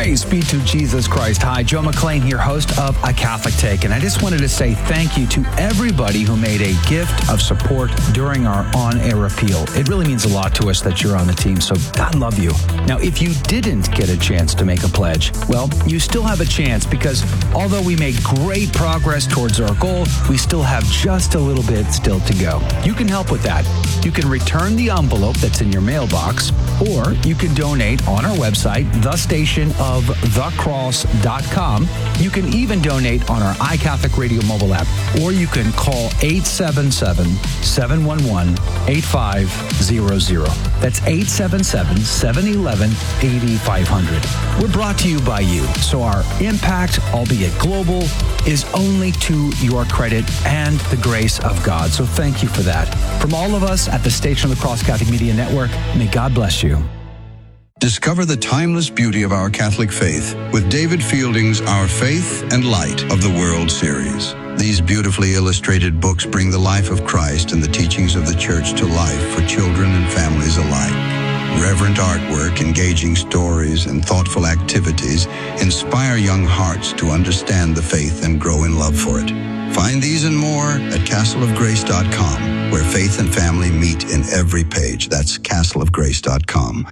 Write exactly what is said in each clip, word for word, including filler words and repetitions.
Praise be to Jesus Christ. Hi, Joe McClain here, host of A Catholic Take. And I just wanted to say thank you to everybody who made a gift of support during our on-air appeal. It really means a lot to us that you're on the team, so God love you. Now, if you didn't get a chance to make a pledge, well, you still have a chance because although we made great progress towards our goal, we still have just a little bit still to go. You can help with that. You can return the envelope that's in your mailbox, or you can donate on our website, the station of the cross dot com. You can even donate on our iCatholic Radio mobile app, or you can call eight seven seven, seven one one, eight five zero zero. That's eight seven seven, seven one one, eight five zero zero. We're brought to you by you, so our impact, albeit global, is only to your credit and the grace of God. So thank you for that. From all of us at the Station of the Cross Catholic Media Network, may God bless you. Discover the timeless beauty of our Catholic faith with David Fielding's Our Faith and Light of the World series. These beautifully illustrated books bring the life of Christ and the teachings of the Church to life for children and families alike. Reverent artwork, engaging stories, and thoughtful activities inspire young hearts to understand the faith and grow in love for it. Find these and more at castle of grace dot com, where faith and family meet in every page. That's castle of grace dot com.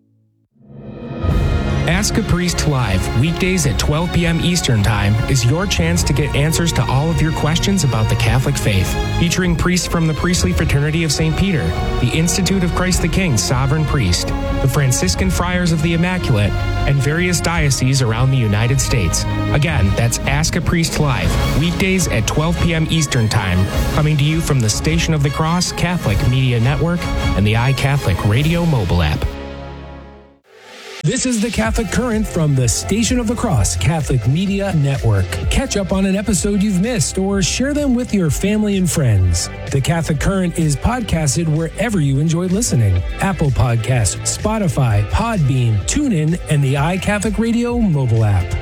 Ask a Priest Live, weekdays at twelve p.m. Eastern Time, is your chance to get answers to all of your questions about the Catholic faith. Featuring priests from the Priestly Fraternity of Saint Peter, the Institute of Christ the King Sovereign Priest, the Franciscan Friars of the Immaculate, and various dioceses around the United States. Again, that's Ask a Priest Live, weekdays at twelve p.m. Eastern Time, coming to you from the Station of the Cross Catholic Media Network and the iCatholic Radio mobile app. This is the Catholic Current from the Station of the Cross Catholic Media Network. Catch up on an episode you've missed or share them with your family and friends. The Catholic Current is podcasted wherever you enjoy listening. Apple Podcasts, Spotify, Podbean, TuneIn, and the iCatholic Radio mobile app.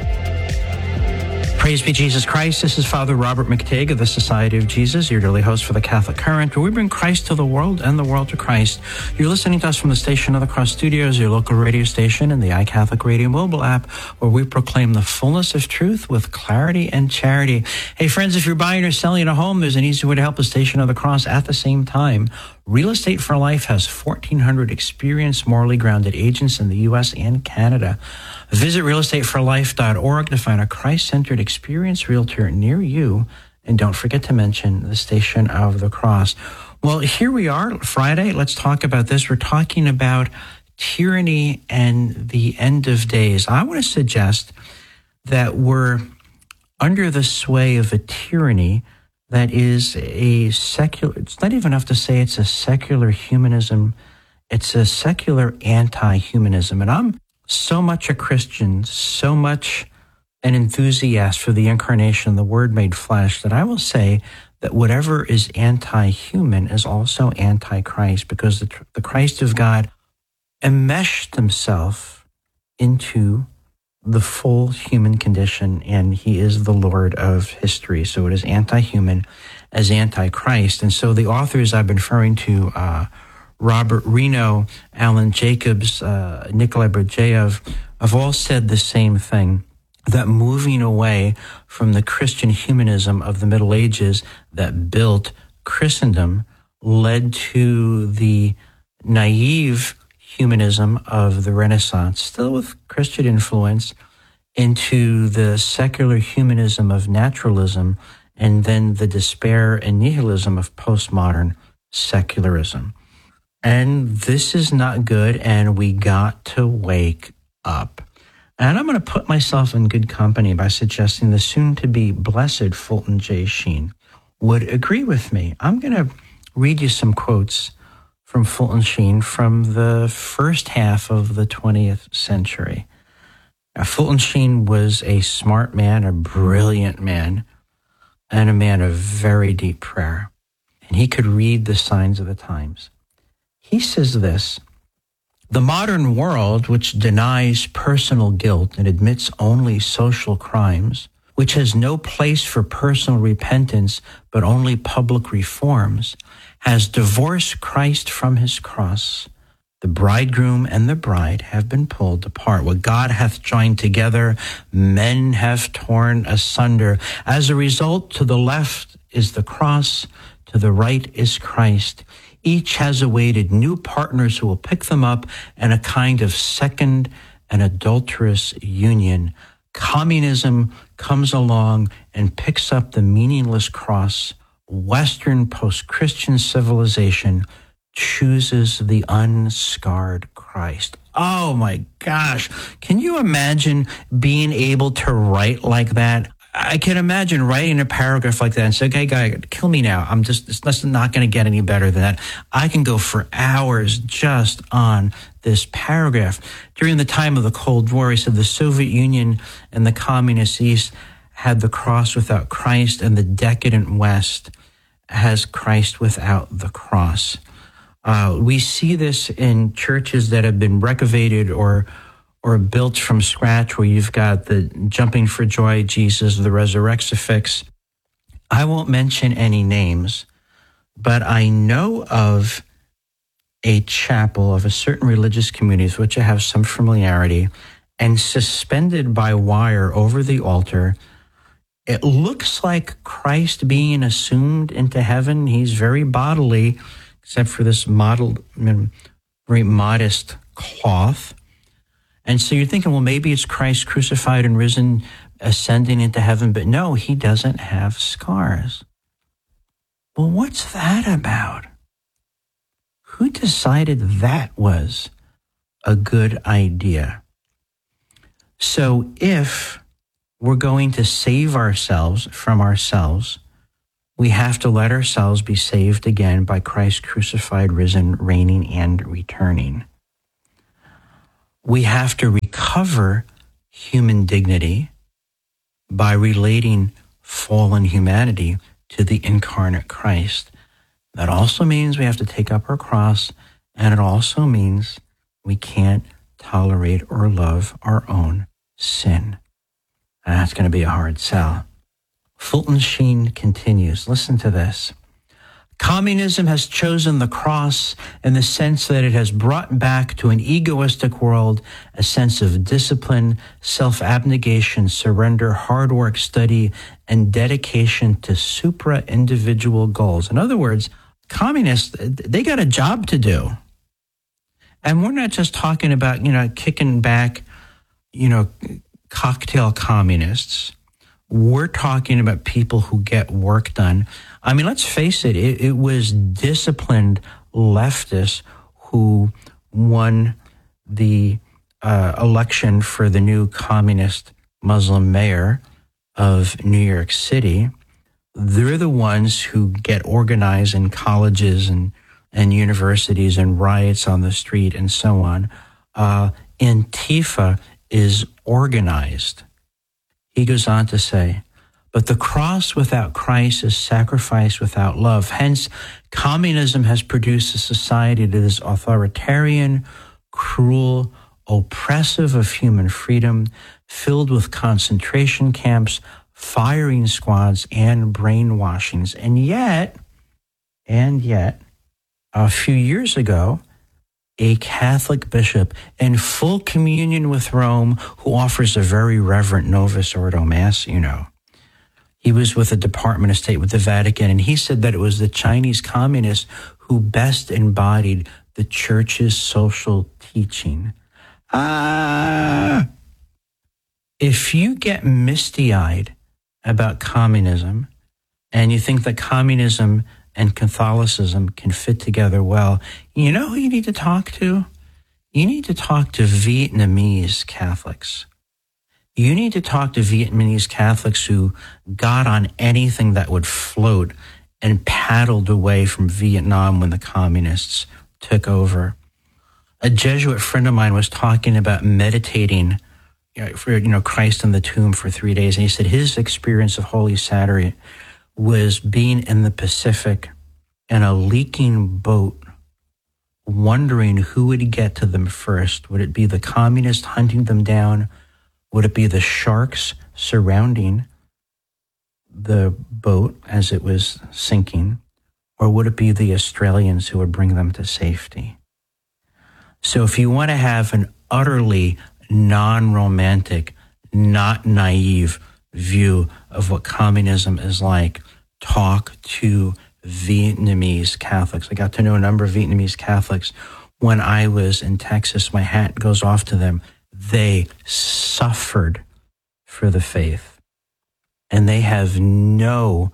Praise be Jesus Christ. This is Father Robert McTague of the Society of Jesus, your daily host for the Catholic Current, where we bring Christ to the world and the world to Christ. You're listening to us from the Station of the Cross Studios, your local radio station, and the iCatholic Radio mobile app, where we proclaim the fullness of truth with clarity and charity. Hey, friends, if you're buying or selling a home, there's an easy way to help the Station of the Cross at the same time. Real Estate for Life has fourteen hundred experienced, morally grounded agents in the U S and Canada. Visit real estate for life dot org to find a Christ-centered, experienced realtor near you. And don't forget to mention the Station of the Cross. Well, here we are, Friday. Let's talk about this. We're talking about tyranny and the end of days. I want to suggest that we're under the sway of a tyranny that is a secular, it's not even enough to say it's a secular humanism. It's a secular anti-humanism. And I'm so much a Christian, so much an enthusiast for the incarnation, the Word made flesh, that I will say that whatever is anti-human is also anti-Christ, because the, the Christ of God enmeshed himself into the full human condition, and he is the Lord of history. So it is anti-human as anti-Christ. And so the authors I've been referring to, uh, Robert Reno, Alan Jacobs, uh, Nikolai Berdyaev, have all said the same thing, that moving away from the Christian humanism of the Middle Ages that built Christendom led to the naive humanism of the Renaissance, still with Christian influence, into the secular humanism of naturalism, and then the despair and nihilism of postmodern secularism. And this is not good, and we got to wake up. And I'm going to put myself in good company by suggesting the soon-to-be blessed Fulton J. Sheen would agree with me. I'm going to read you some quotes from Fulton Sheen from the first half of the twentieth century. Now, Fulton Sheen was a smart man, a brilliant man, and a man of very deep prayer. And he could read the signs of the times. He says this: the modern world, which denies personal guilt and admits only social crimes, which has no place for personal repentance but only public reforms, has divorced Christ from his cross. The bridegroom and the bride have been pulled apart. What God hath joined together, men have torn asunder. As a result, to the left is the cross, to the right is Christ. Each has awaited new partners who will pick them up in a kind of second and adulterous union. Communism comes along and picks up the meaningless cross. Western post-Christian civilization chooses the unscarred Christ. Oh my gosh. Can you imagine being able to write like that? I can imagine writing a paragraph like that and say, okay, guy, kill me now. I'm just, it's not going to get any better than that. I can go for hours just on this paragraph. During the time of the Cold War, he said the Soviet Union and the Communist East had the cross without Christ, and the decadent West has Christ without the cross. Uh, we see this in churches that have been renovated or or built from scratch, where you've got the jumping for joy Jesus, the resurrexifix. I won't mention any names, but I know of a chapel of a certain religious community with which I have some familiarity, and suspended by wire over the altar, it looks like Christ being assumed into heaven. He's very bodily, except for this modeled, very modest cloth. And so you're thinking, well, maybe it's Christ crucified and risen, ascending into heaven. But no, he doesn't have scars. Well, what's that about? Who decided that was a good idea? So if we're going to save ourselves from ourselves, we have to let ourselves be saved again by Christ crucified, risen, reigning, and returning. We have to recover human dignity by relating fallen humanity to the incarnate Christ. That also means we have to take up our cross, and it also means we can't tolerate or love our own sin. And that's going to be a hard sell. Fulton Sheen continues. Listen to this. Communism has chosen the cross in the sense that it has brought back to an egoistic world a sense of discipline, self-abnegation, surrender, hard work, study, and dedication to supra-individual goals. In other words, communists, they got a job to do. And we're not just talking about, you know, kicking back, you know, cocktail communists. We're talking about people who get work done. I mean, let's face it, it, it was disciplined leftists who won the uh, election for the new communist Muslim mayor of New York City. They're the ones who get organized in colleges and, and universities and riots on the street and so on. Uh, Antifa is organized. He goes on to say, but the cross without Christ is sacrifice without love. Hence, communism has produced a society that is authoritarian, cruel, oppressive of human freedom, filled with concentration camps, firing squads, and brainwashings. And yet, and yet, a few years ago, a Catholic bishop in full communion with Rome, who offers a very reverent Novus Ordo Mass, you know, he was with the Department of State with the Vatican, and he said that it was the Chinese communists who best embodied the church's social teaching. Ah! If you get misty-eyed about communism and you think that communism and Catholicism can fit together well, you know who you need to talk to? You need to talk to Vietnamese Catholics. You need to talk to Vietnamese Catholics who got on anything that would float and paddled away from Vietnam when the communists took over. A Jesuit friend of mine was talking about meditating, you know, for, you know, Christ in the tomb for three days. And he said his experience of Holy Saturday was being in the Pacific in a leaking boat, wondering who would get to them first. Would it be the communists hunting them down? Would it be the sharks surrounding the boat as it was sinking? Or would it be the Australians who would bring them to safety? So if you want to have an utterly non-romantic, not naive view of what communism is like, talk to Vietnamese Catholics. I got to know a number of Vietnamese Catholics. When I was in Texas, my hat goes off to them. They suffered for the faith, and they have no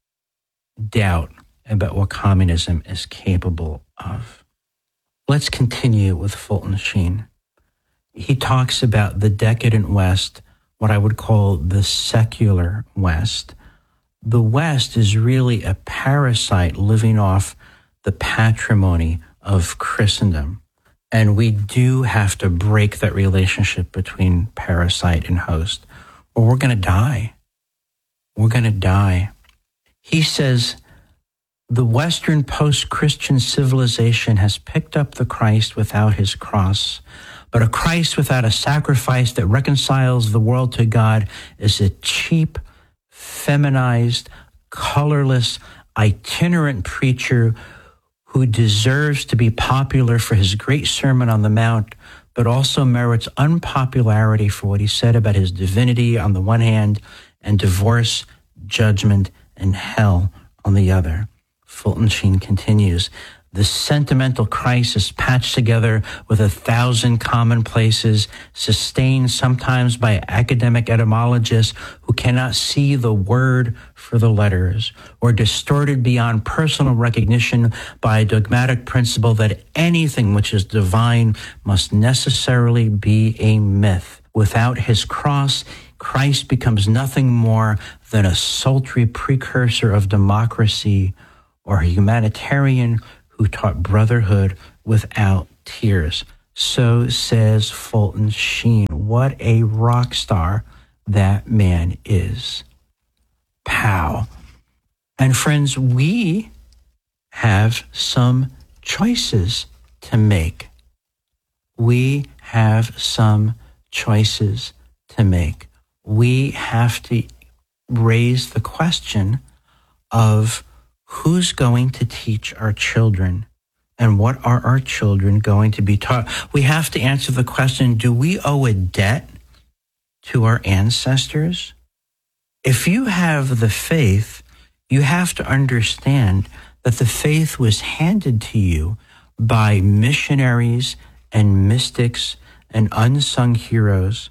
doubt about what communism is capable of. Let's continue with Fulton Sheen. He talks about the decadent West, what I would call the secular West. The West is really a parasite living off the patrimony of Christendom. And we do have to break that relationship between parasite and host, or we're going to die. We're going to die. He says, the Western post-Christian civilization has picked up the Christ without his cross, but a Christ without a sacrifice that reconciles the world to God is a cheap, feminized, colorless, itinerant preacher who deserves to be popular for his great Sermon on the Mount, but also merits unpopularity for what he said about his divinity on the one hand and divorce, judgment, and hell on the other. Fulton Sheen continues, the sentimental Christ is patched together with a thousand commonplaces, sustained sometimes by academic etymologists who cannot see the word for the letters, or distorted beyond personal recognition by a dogmatic principle that anything which is divine must necessarily be a myth. Without his cross, Christ becomes nothing more than a sultry precursor of democracy, or a humanitarian who taught brotherhood without tears. So says Fulton Sheen. What a rock star that man is. Pow. And friends, we have some choices to make. We have some choices to make. We have to raise the question of who's going to teach our children, and what are our children going to be taught? We have to answer the question, do we owe a debt to our ancestors? If you have the faith, you have to understand that the faith was handed to you by missionaries and mystics and unsung heroes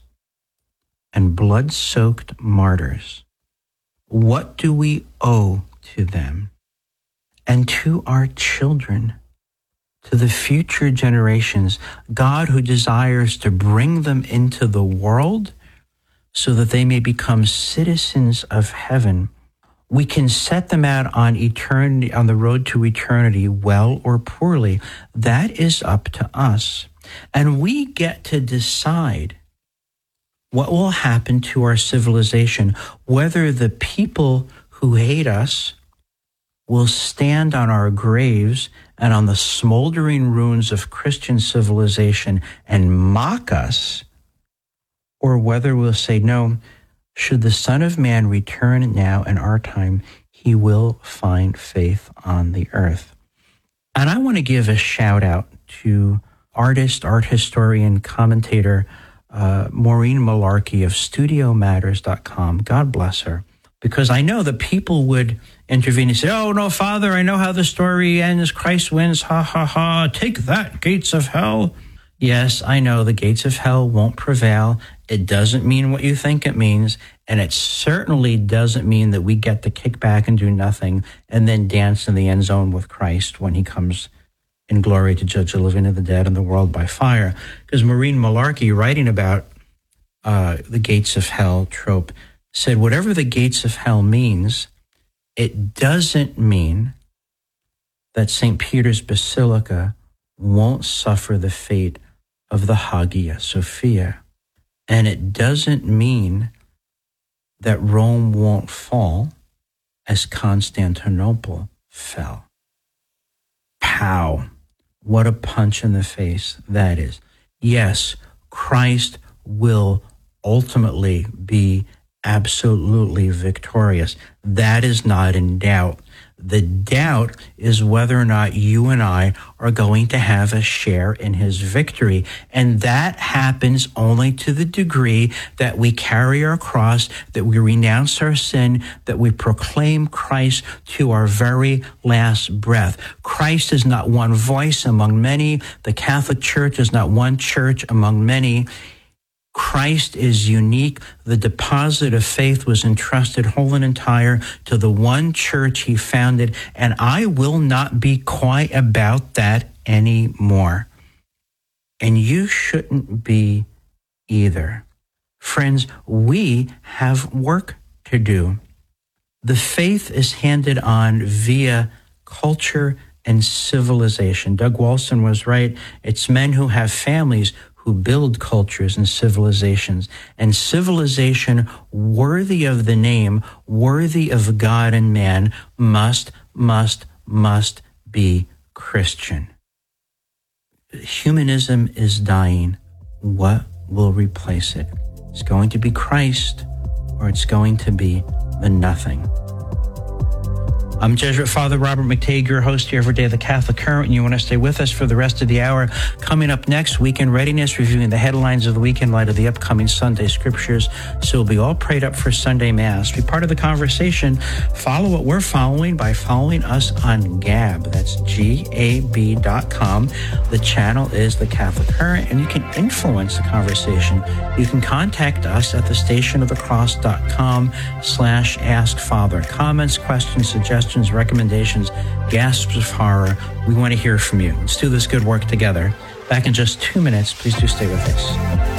and blood-soaked martyrs. What do we owe to them? And to our children, to the future generations, God who desires to bring them into the world so that they may become citizens of heaven. We can set them out on eternity, on the road to eternity, well or poorly. That is up to us. And we get to decide what will happen to our civilization, whether the people who hate us will stand on our graves and on the smoldering ruins of Christian civilization and mock us, or whether we'll say, no, should the Son of Man return now in our time, he will find faith on the earth. And I want to give a shout out to artist, art historian, commentator, uh, Maureen Malarkey of studio matters dot com. God bless her. Because I know that people would intervene and say, oh, no, Father, I know how the story ends. Christ wins. Ha, ha, ha. Take that, gates of hell. Yes, I know the gates of hell won't prevail. It doesn't mean what you think it means. And it certainly doesn't mean that we get to kick back and do nothing and then dance in the end zone with Christ when he comes in glory to judge the living and the dead and the world by fire. Because Maureen Malarkey, writing about uh, the gates of hell trope, said whatever the gates of hell means, it doesn't mean that Saint Peter's Basilica won't suffer the fate of the Hagia Sophia. And it doesn't mean that Rome won't fall as Constantinople fell. Pow. What a punch in the face that is. Yes, Christ will ultimately be absolutely victorious. That is not in doubt. The doubt is whether or not you and I are going to have a share in his victory. And that happens only to the degree that we carry our cross, that we renounce our sin, that we proclaim Christ to our very last breath. Christ is not one voice among many. The Catholic Church is not one church among many. Christ is unique. The deposit of faith was entrusted whole and entire to the one church he founded, and I will not be quiet about that anymore. And you shouldn't be either. Friends, we have work to do. The faith is handed on via culture and civilization. Doug Walson was right. It's men who have families who build cultures and civilizations, and civilization worthy of the name, worthy of God and man, must, must, must be Christian. Humanism is dying. What will replace it? It's going to be Christ, or it's going to be the nothing. I'm Jesuit Father Robert McTague, your host here every day of the Catholic Current, and you want to stay with us for the rest of the hour. Coming up next, Weekend Readiness, reviewing the headlines of the week in light of the upcoming Sunday Scriptures. So we'll be all prayed up for Sunday Mass. Be part of the conversation. Follow what we're following by following us on Gab. That's G A B dot com. The channel is the Catholic Current, and you can influence the conversation. You can contact us at the station of the cross dot com slash ask father. Comments, questions, suggestions, recommendations, gasps of horror. We want to hear from you. Let's do this good work together. Back in just two minutes. Please do stay with us.